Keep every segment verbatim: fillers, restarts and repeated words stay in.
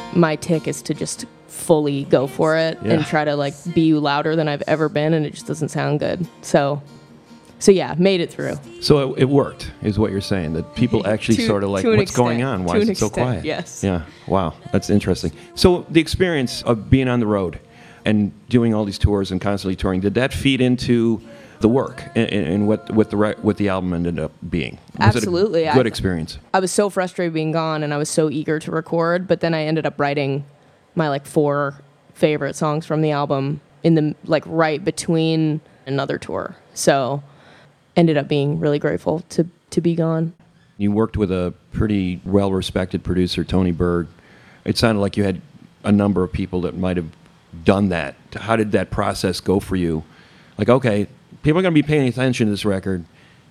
my tick is to just fully go for it Yeah. and try to like be louder than I've ever been, and it just doesn't sound good. So, so yeah, made it through. So it, it worked, is what you're saying, that people actually To- sort of like, to an what's going extent. on? Why To is an it so extent, quiet? yes. Yeah. Wow. That's interesting. So the experience of being on the road and doing all these tours and constantly touring, did that feed into the work and, and what what the re- what the album ended up being? Was Absolutely. it a good I- experience? I was so frustrated being gone, and I was so eager to record, but then I ended up writing my like four favorite songs from the album in the like right between another tour. So ended up being really grateful to to be gone. You worked with a pretty well-respected producer, Tony Berg. It sounded like you had a number of people that might have done that. How did that process go for you? Like, okay, people are going to be paying attention to this record.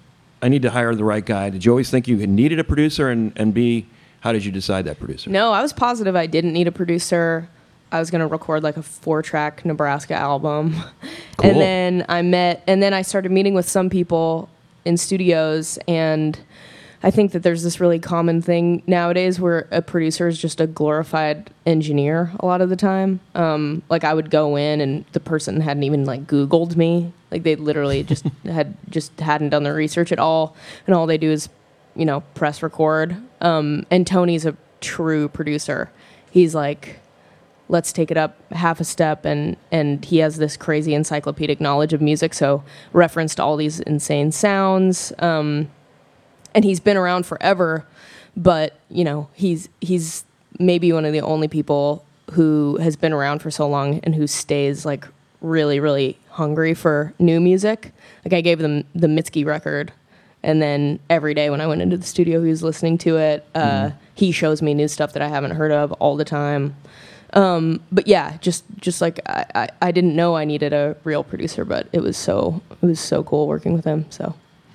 I need to hire the right guy. Did you always think you needed a producer? And, and B, how did you decide that producer? No, I was positive I didn't need a producer. I was going to record like a four-track Nebraska album. Cool. And then I met, and then I started meeting with some people in studios, and I think that there's this really common thing nowadays where a producer is just a glorified engineer a lot of the time. Um, like I would go in and the person hadn't even like Googled me. Like they literally just had just hadn't done their research at all, and all they do is, you know, press record. Um, and Tony's a true producer. He's like, let's take it up half a step, and and he has this crazy encyclopedic knowledge of music, so referenced all these insane sounds. Um, and he's been around forever, but you know he's he's maybe one of the only people who has been around for so long and who stays like really really hungry for new music. Like I gave them the Mitski record, and then every day when I went into the studio, he was listening to it. Uh, mm-hmm. He shows me new stuff that I haven't heard of all the time. Um, but yeah, just just like I, I, I didn't know I needed a real producer, but it was so it was so cool working with him. So.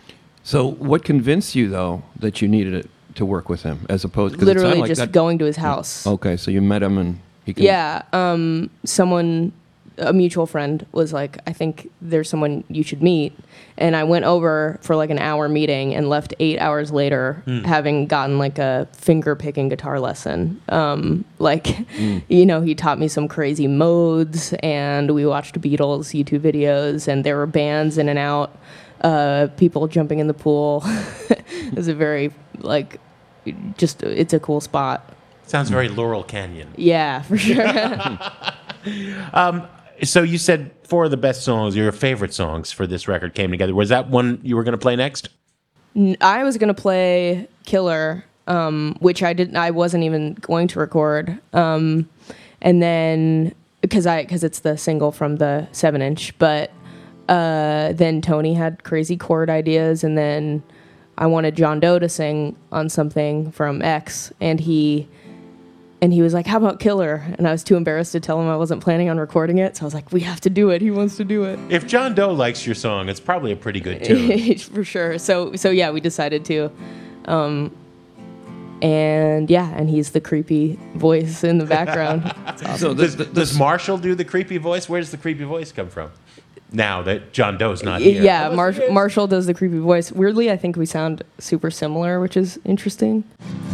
So what convinced you, though, that you needed it to work with him, as opposed to literally like just that, going to his house? Okay, so you met him and he can... Yeah, um, someone, a mutual friend was like, I think there's someone you should meet. And I went over for like an hour meeting and left eight hours later mm. having gotten like a finger picking guitar lesson. Um, like, mm. you know, he taught me some crazy modes, and we watched Beatles YouTube videos, and there were bands in and out. Uh, people jumping in the pool. It was a very, like, just, it's a cool spot. Sounds very Laurel Canyon. Yeah, for sure. um, so you said four of the best songs, your favorite songs for this record came together. Was that one you were going to play next? I was going to play Killer, um, which I didn't, I wasn't even going to record. Um, and then, because I, because it's the single from the seven inch, but Uh, then Tony had crazy chord ideas, and then I wanted John Doe to sing on something from X, and he and he was like, "How about Killer?" And I was too embarrassed to tell him I wasn't planning on recording it, so I was like, "We have to do it. He wants to do it." If John Doe likes your song, it's probably a pretty good tune. For sure. So so yeah, we decided to. Um, and yeah, and he's the creepy voice in the background. Awesome. So does, does Marshall do the creepy voice? Where does the creepy voice come from? Now that John Doe's not here. Yeah, Mar- Marshall does the creepy voice. Weirdly, I think we sound super similar, which is interesting.